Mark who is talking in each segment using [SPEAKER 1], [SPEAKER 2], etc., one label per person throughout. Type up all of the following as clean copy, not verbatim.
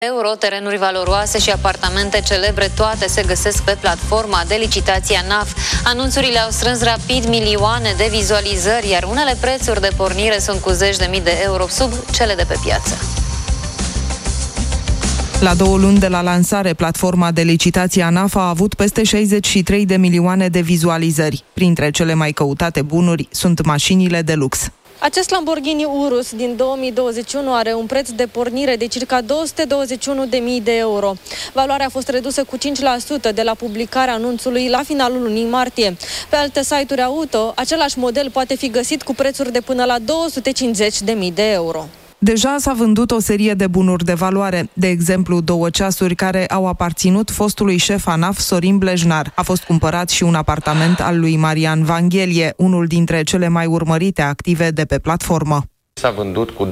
[SPEAKER 1] euro, terenuri valoroase și apartamente celebre, toate se găsesc pe platforma de licitație ANAF. Anunțurile au strâns rapid milioane de vizualizări, iar unele prețuri de pornire sunt cu zeci de mii de euro sub cele de pe piață.
[SPEAKER 2] La 2 luni de la lansare, platforma de licitație ANAF a avut peste 63 de milioane de vizualizări. Printre cele mai căutate bunuri sunt mașinile de lux.
[SPEAKER 3] Acest Lamborghini Urus din 2021 are un preț de pornire de circa 221.000 de euro. Valoarea a fost redusă cu 5% de la publicarea anunțului la finalul lunii martie. Pe alte site-uri auto, același model poate fi găsit cu prețuri de până la 250.000 de euro.
[SPEAKER 2] Deja s-a vândut o serie de bunuri de valoare, de exemplu 2 ceasuri care au aparținut fostului șef ANAF Sorin Blejnar. A fost cumpărat și un apartament al lui Marian Vanghelie, unul dintre cele mai urmărite active de pe platformă.
[SPEAKER 4] S-a vândut cu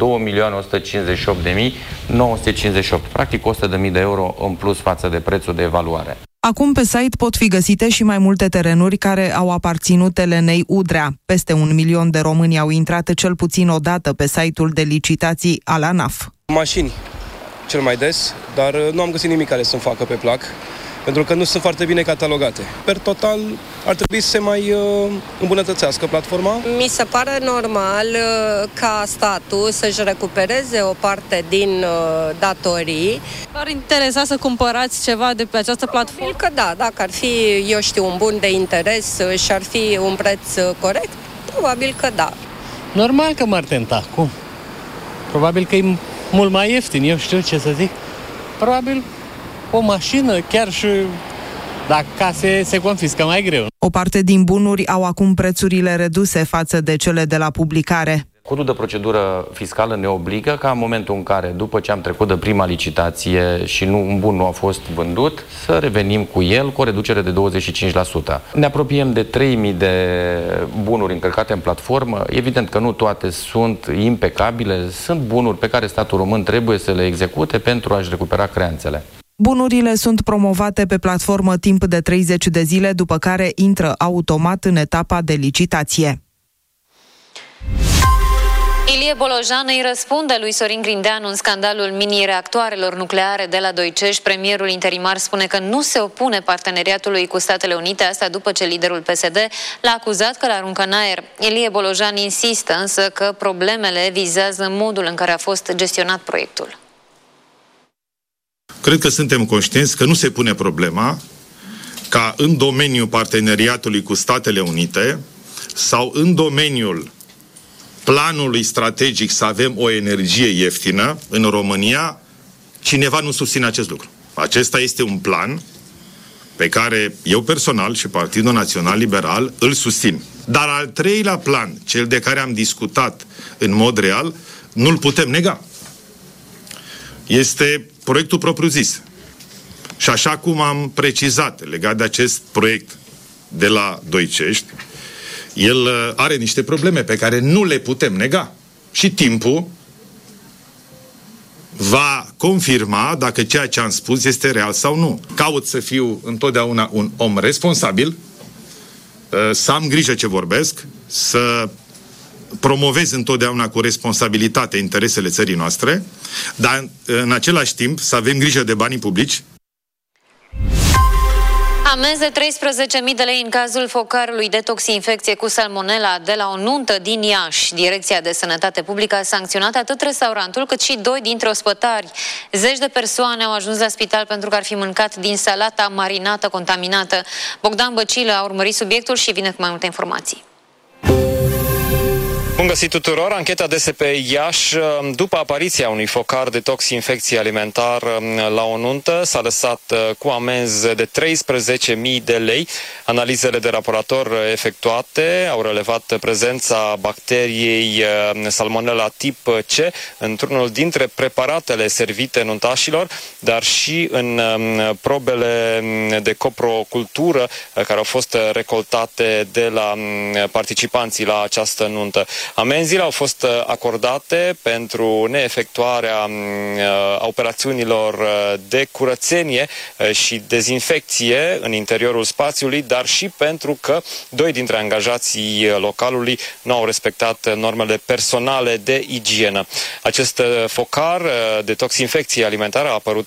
[SPEAKER 4] 2.158.958, practic 100.000 de euro în plus față de prețul de evaluare.
[SPEAKER 2] Acum pe site pot fi găsite și mai multe terenuri care au aparținut Elenei Udrea. Peste 1 milion de români au intrat cel puțin o dată pe site-ul de licitații al ANAF.
[SPEAKER 5] Mașini, cel mai des, dar nu am găsit nimic care să-mi facă pe plac, pentru că nu sunt foarte bine catalogate. Per total, ar trebui să se mai îmbunătățească platforma.
[SPEAKER 6] Mi se pare normal ca statul să-și recupereze o parte din datorii.
[SPEAKER 3] V-ar interesa să cumpărați ceva de pe această platformă?
[SPEAKER 6] Că da, dacă ar fi, eu știu, un bun de interes și ar fi un preț corect, probabil că da.
[SPEAKER 7] Normal că m-ar tenta, cum? Probabil că e mult mai ieftin, eu știu ce să zic. Probabil o mașină, chiar și dacă case se confiscă mai greu.
[SPEAKER 2] O parte din bunuri au acum prețurile reduse față de cele de la publicare.
[SPEAKER 4] Codul de procedură fiscală ne obligă ca în momentul în care, după ce am trecut de prima licitație și un bun nu a fost vândut, să revenim cu el cu o reducere de 25%. Ne apropiem de 3.000 de bunuri încărcate în platformă. Evident că nu toate sunt impecabile, sunt bunuri pe care statul român trebuie să le execute pentru a-și recupera creanțele.
[SPEAKER 2] Bunurile sunt promovate pe platformă timp de 30 de zile, după care intră automat în etapa de licitație.
[SPEAKER 1] Ilie Bolojan îi răspunde lui Sorin Grindeanu în scandalul mini-reactoarelor nucleare de la Doicești. Premierul interimar spune că nu se opune parteneriatului cu Statele Unite, asta după ce liderul PSD l-a acuzat că l-aruncă în aer. Ilie Bolojan insistă însă că problemele vizează modul în care a fost gestionat proiectul.
[SPEAKER 8] Cred că suntem conștienți că nu se pune problema ca în domeniul parteneriatului cu Statele Unite sau în domeniul planului strategic să avem o energie ieftină în România, cineva nu susține acest lucru. Acesta este un plan pe care eu personal și Partidul Național Liberal îl susțin. Dar al treilea plan, cel de care am discutat în mod real, nu-l putem nega. Este proiectul propriu-zis. Și așa cum am precizat legat de acest proiect de la Doicești, el are niște probleme pe care nu le putem nega. Și timpul va confirma dacă ceea ce am spus este real sau nu. Caut să fiu întotdeauna un om responsabil, să am grijă ce vorbesc, să promovez întotdeauna cu responsabilitate interesele țării noastre, dar în același timp să avem grijă de banii publici.
[SPEAKER 1] Amenzi de 13.000 de lei în cazul focarului de toxinfecție cu salmonella de la o nuntă din Iași. Direcția de Sănătate Publică a sancționat atât restaurantul cât și 2 dintre ospătari. Zeci de persoane au ajuns la spital pentru că ar fi mâncat din salata marinată contaminată. Bogdan Băcilă a urmărit subiectul și vine cu mai multe informații.
[SPEAKER 9] Bun găsit tuturor! Ancheta DSP Iași, după apariția unui focar de toxinfecție alimentar la o nuntă, s-a lăsat cu amenzi de 13.000 de lei. Analizele de laborator efectuate au relevat prezența bacteriei Salmonella tip C într-unul dintre preparatele servite nuntașilor, dar și în probele de coprocultură care au fost recoltate de la participanții la această nuntă. Amenziile au fost acordate pentru neefectuarea operațiunilor de curățenie și dezinfecție în interiorul spațiului, dar și pentru că 2 dintre angajații localului nu au respectat normele personale de igienă. Acest focar de toxinfecție alimentară a apărut